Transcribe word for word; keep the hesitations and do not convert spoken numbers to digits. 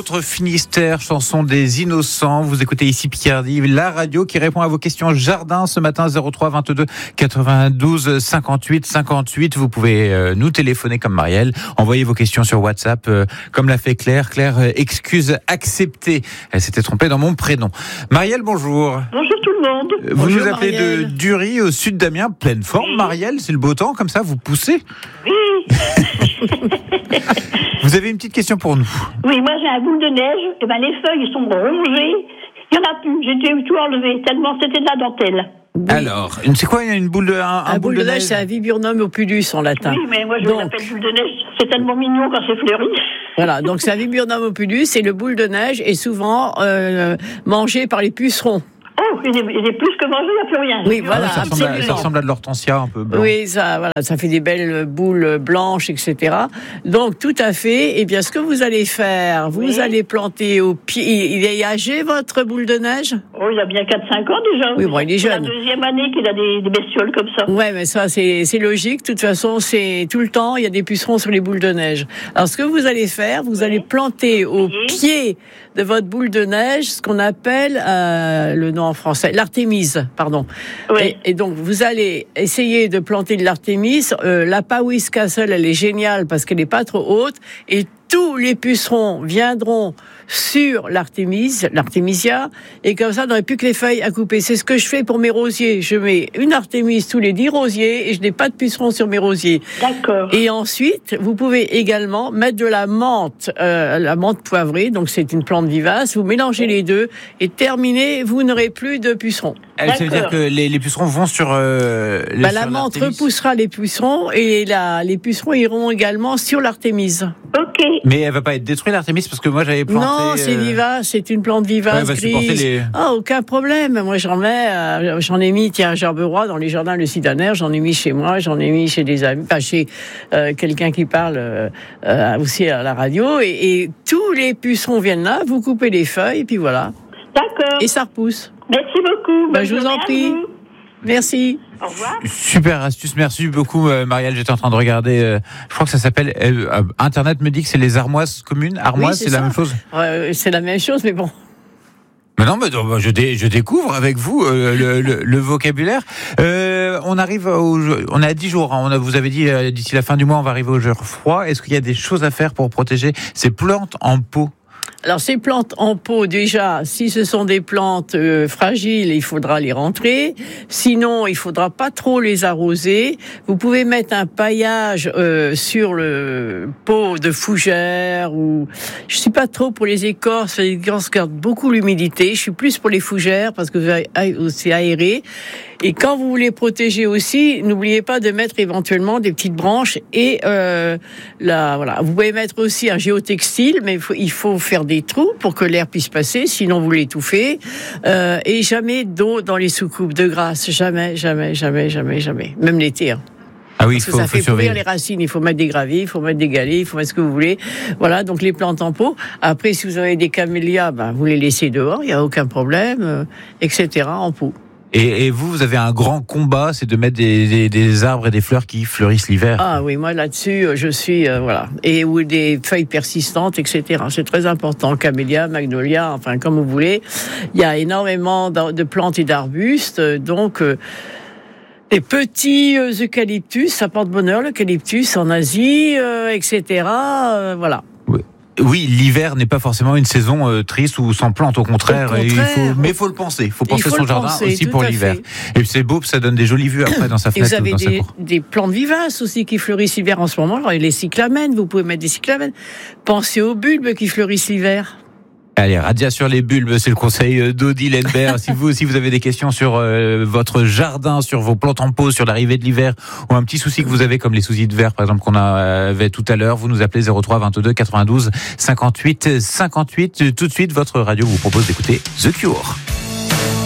L'autre Finistère, chanson des Innocents. Vous écoutez ici Picardie, la radio qui répond à vos questions jardin ce matin. Zéro trois vingt-deux quatre-vingt-douze cinquante-huit cinquante-huit. Vous pouvez euh, nous téléphoner comme Marielle, envoyer vos questions sur WhatsApp euh, comme l'a fait Claire. Claire, euh, excuse acceptée. Elle s'était trompée dans mon prénom. Marielle, bonjour. Bonjour tout le monde. Vous Bonjour nous appelez Marielle. de Dury au sud d'Amiens, pleine forme. Oui. Marielle, c'est le beau temps, comme ça vous poussez. Oui. Vous avez une petite question pour nous. Oui, moi j'ai un boule de neige. Et ben les feuilles sont rongées. Il y en a plus. J'ai dû tout enlever tellement c'était de la dentelle. Oui. Alors, une- c'est quoi une boule de un, un Un boule de neige, c'est un viburnum opulus en latin. Oui, mais moi je Donc, l'appelle boule de neige. C'est tellement mignon quand c'est fleuri. Voilà, donc c'est un viburnum opulus et le boule de neige est souvent euh, mangé par les pucerons. Oh, il est, il est plus que mangé, il n'y a plus rien. Oui, voilà, ça, ressemble à, absolument. ça ressemble à de l'hortensia un peu blanc. Oui, ça, voilà, ça fait des belles boules blanches, et cetera. Donc, tout à fait. Eh bien, ce que vous allez faire, vous Oui. allez planter au pied. Il est âgé, votre boule de neige? Oh, il a bien quatre cinq ans déjà. Oui, bon, il est C'est jeune. la deuxième année qu'il a des, des bestioles comme ça. Ouais, mais ça, c'est, c'est logique. De toute façon, c'est tout le temps, il y a des pucerons sur les boules de neige. Alors, ce que vous allez faire, vous Oui. allez planter au Oui. pied de votre boule de neige ce qu'on appelle, euh, le nom en français, l'artémise, pardon. Oui. Et, et donc, vous allez essayer de planter de l'artémise. Euh, la Powys Castle, elle est géniale parce qu'elle n'est pas trop haute. Et tous les pucerons viendront sur l'artémise, l'artémisia, et comme ça, on n'aurait plus que les feuilles à couper. C'est ce que je fais pour mes rosiers. Je mets une artémise tous les dix rosiers et je n'ai pas de pucerons sur mes rosiers. D'accord. Et ensuite, vous pouvez également mettre de la menthe, euh, la menthe poivrée, donc c'est une plante vivace. Vous mélangez les deux et terminez, vous n'aurez plus de pucerons. Elle, ça veut dire D'accord. que les, les pucerons vont sur. Euh, les, Bah, sur la menthe l'artémis. repoussera les pucerons et la, les pucerons iront également sur l'artémise. Ok. Mais elle va pas être détruite l'artémis parce que moi j'avais planté. Non, c'est euh, vivace, c'est une plante vivace, Ouais, elle va supporter grise. les- Ah, aucun problème. Moi, j'en mets, euh, j'en ai mis, tiens, à Gerberoy, dans les jardins Le Sidanaire, j'en ai mis chez moi, j'en ai mis chez des amis, enfin, chez euh, quelqu'un qui parle euh, euh, aussi à la radio, et, et tous les pucerons viennent là, vous coupez les feuilles, et puis voilà. D'accord. Et ça repousse. Merci beaucoup. Bah, Bonne je vous en journée à prie. vous. Merci. Au revoir. Super astuce, merci beaucoup euh, Marielle. J'étais en train de regarder, euh, je crois que ça s'appelle, euh, euh, Internet me dit que c'est les armoises communes. Armoises, Oui, c'est c'est la ça. même chose. Euh, c'est la même chose, mais bon. Mais non, mais non, bah, je, dé- je découvre avec vous euh, le, le, le vocabulaire. Euh, on arrive au, on est à dix jours. Hein, on a, vous avez dit euh, d'ici la fin du mois, on va arriver au jour froid. Est-ce qu'il y a des choses à faire pour protéger ces plantes en pot? Alors, ces plantes en pot, déjà, si ce sont des plantes euh, fragiles, il faudra les rentrer. Sinon, il faudra pas trop les arroser. Vous pouvez mettre un paillage euh, sur le pot de fougères ou... Je suis pas trop pour les écorces. Les écorces gardent beaucoup l'humidité. Je suis plus pour les fougères parce que c'est aéré. Et quand vous voulez protéger aussi, n'oubliez pas de mettre éventuellement des petites branches et euh, la voilà. Vous pouvez mettre aussi un géotextile, mais il faut, il faut faire des trous pour que l'air puisse passer, sinon vous l'étouffez. Euh, et jamais d'eau dans les soucoupes de grâce, jamais, jamais, jamais, jamais, jamais. Même l'été. Hein. Ah oui, il Parce que faut, ça faut fait pourrir surveiller. les racines. Il faut mettre des graviers, il faut mettre des galets, il faut mettre ce que vous voulez. Voilà, donc les plantes en pot. Après, si vous avez des camélias, ben, vous les laissez dehors, il n'y a aucun problème, euh, et cetera en pot. Et, et vous, vous avez un grand combat, c'est de mettre des, des, des arbres et des fleurs qui fleurissent l'hiver. Ah oui, moi là-dessus, je suis euh, voilà, et ou des feuilles persistantes, et cetera. C'est très important. Camélia, magnolia, enfin comme vous voulez. Il y a énormément de plantes et d'arbustes, donc. Euh, Les petits euh, eucalyptus, ça porte bonheur, l'eucalyptus en Asie, euh, et cetera. Euh, voilà. Oui, l'hiver n'est pas forcément une saison euh, triste ou sans plantes, au contraire. Au contraire. il faut, mais il faut le penser. Il faut penser Il faut son le jardin penser, aussi tout pour à l'hiver. fait. Et c'est beau, ça donne des jolies vues après dans sa Et vous fenêtre ou avez dans sa des, cour. des plantes vivaces aussi qui fleurissent l'hiver en ce moment. Alors, les cyclamènes, vous pouvez mettre des cyclamènes. Pensez aux bulbes qui fleurissent l'hiver. Allez, radia sur les bulbes, c'est le conseil d'Odile Henbert. Si vous aussi vous avez des questions sur euh, votre jardin, sur vos plantes en pot, sur l'arrivée de l'hiver, ou un petit souci que vous avez comme les soucis de verre, par exemple, qu'on avait tout à l'heure, vous nous appelez zéro trois vingt-deux quatre-vingt-douze cinquante-huit cinquante-huit. Tout de suite, votre radio vous propose d'écouter The Cure.